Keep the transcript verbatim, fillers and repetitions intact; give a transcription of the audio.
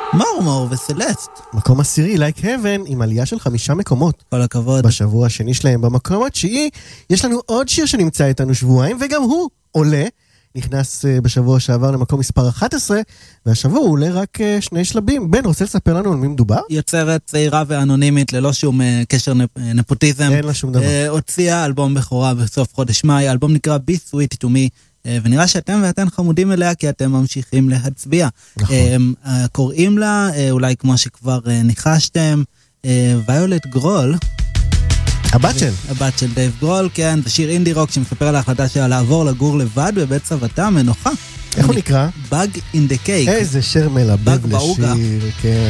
מורמור וסלסט. מקום עשירי, Like Heaven, עם עלייה של חמישה מקומות. כל הכבוד. בשבוע השני שלהם במקום התשיעי, יש לנו עוד שיר שנמצא איתנו שבועיים, וגם הוא עולה. נכנס בשבוע שעבר למקום מספר אחת עשרה, והשבוע הוא עולה רק שני שלבים. בן, רוצה לספר לנו על מי מדובר? יוצרת צעירה ואנונימית, ללא שום קשר נפוטיזם. אין לה שום דבר. הוציאה אלבום בכורה בסוף חודש מאי, האלבום נקרא Be Sweet to Me, ונראה שאתם ואתן חמודים אליה, כי אתם ממשיכים להצביע. נכון. קוראים לה, אולי כמו שכבר ניחשתם, ויולט גרול. הבת של. הבת של דייב גרול, כן, זה שיר אינדי רוק שמספר על ההחלטה שלה לעבור לגור לבד בבית סבתה, מנוחה. איך הוא נקרא? Bug in the Cake. איזה שיר מלבב לשיר, כן.